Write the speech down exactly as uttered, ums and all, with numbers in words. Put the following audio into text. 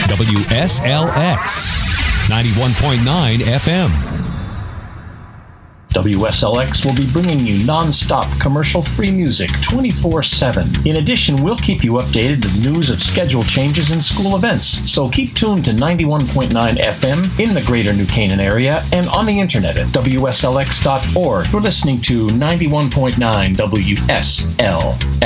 W S L X, ninety-one point nine F M. W S L X will be bringing you non-stop commercial-free music twenty-four seven. In addition, we'll keep you updated with news of schedule changes and school events. So keep tuned to ninety-one point nine F M in the greater New Canaan area and on the internet at W S L X dot org. You're listening to ninety-one point nine W S L X.